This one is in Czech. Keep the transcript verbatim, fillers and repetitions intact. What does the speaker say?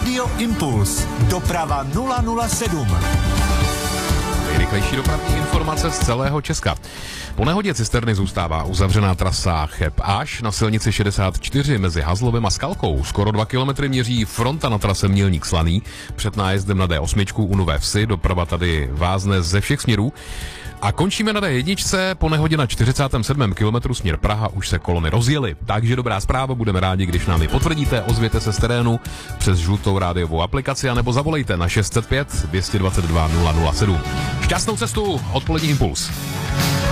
Radio Impuls. Doprava nula nula sedm. Nejrychlejší dopravní informace z celého Česka. Po nehodě cisterny zůstává uzavřená trasa Cheb až na silnici šedesát čtyři mezi Hazlovem a Skalkou. Skoro dva kilometry měří fronta na trase Mělník Slaný. Před nájezdem na D osm u Nové Vsi doprava tady vázne ze všech směrů. A končíme na D jedna. Po nehodě na čtyřicátém sedmém kilometru směr Praha už se kolony rozjely. Takže dobrá zpráva, budeme rádi, když nám ji potvrdíte, ozvěte se z terénu přes žlutou rádiovou aplikaci anebo zavolejte na šest set pět, dvě stě dvacet dva, nula nula sedm. Šťastnou cestu, odpolední Impuls.